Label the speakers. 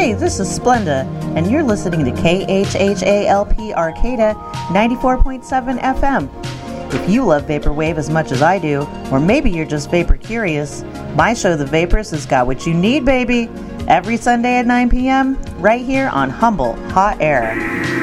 Speaker 1: Hey, this is Splenda, and you're listening to KHHALP Arcata 94.7 FM. If you love Vaporwave as much as I do, or maybe you're just vapor curious, my show The Vapors has got what you need, baby. Every Sunday at 9 p.m., right here on Humble Hot Air.